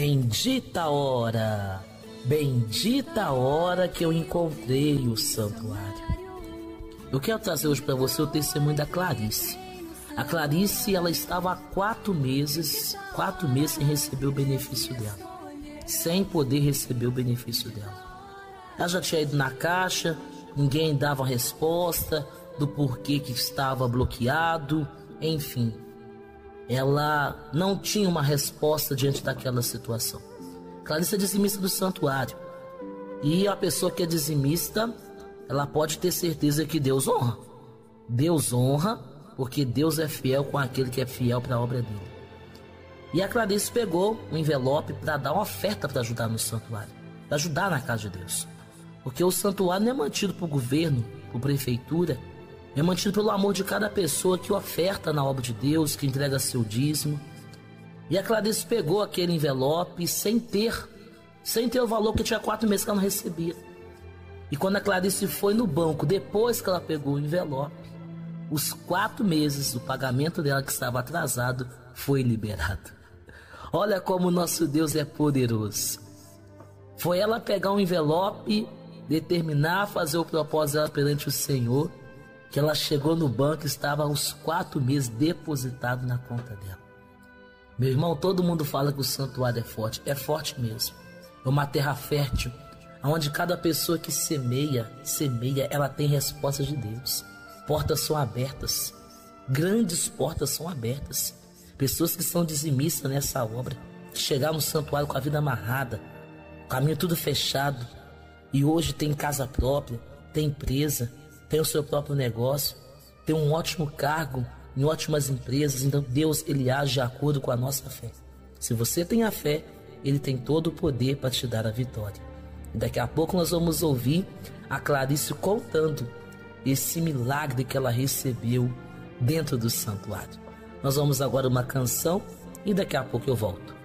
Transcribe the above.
Bendita a hora que eu encontrei o santuário. Eu quero trazer hoje para você o testemunho da Clarice. A Clarice, ela estava há 4 meses sem receber o benefício dela, sem poder receber o benefício dela. Ela já tinha ido na caixa, ninguém dava resposta do porquê que estava bloqueado, enfim. Ela não tinha uma resposta diante daquela situação. Clarice é dizimista do santuário. E a pessoa que é dizimista, ela pode ter certeza que Deus honra. Deus honra, porque Deus é fiel com aquele que é fiel para a obra dele. E a Clarice pegou um envelope para dar uma oferta para ajudar no santuário, para ajudar na casa de Deus. Porque o santuário não é mantido por governo, por prefeitura, é mantido pelo amor de cada pessoa que oferta na obra de Deus, que entrega seu dízimo. E a Clarice pegou aquele envelope sem ter o valor, que tinha 4 meses que ela não recebia. E quando a Clarice foi no banco, depois que ela pegou o envelope, os 4 meses do pagamento dela que estava atrasado foi liberado. Olha como o nosso Deus é poderoso. Foi ela pegar um envelope, determinar fazer o propósito dela perante o Senhor, que ela chegou no banco e estava os 4 meses depositado na conta dela. Meu irmão, todo mundo fala que o santuário é forte mesmo. É uma terra fértil, onde cada pessoa que semeia, ela tem resposta de Deus. Portas são abertas, grandes portas são abertas. Pessoas que são dizimistas nessa obra, que chegaram no santuário com a vida amarrada, caminho tudo fechado, e hoje tem casa própria, tem empresa, tem o seu próprio negócio, tem um ótimo cargo em ótimas empresas. Então Deus, ele age de acordo com a nossa fé. Se você tem a fé, ele tem todo o poder para te dar a vitória. E daqui a pouco nós vamos ouvir a Clarice contando esse milagre que ela recebeu dentro do santuário. Nós vamos agora uma canção e daqui a pouco eu volto.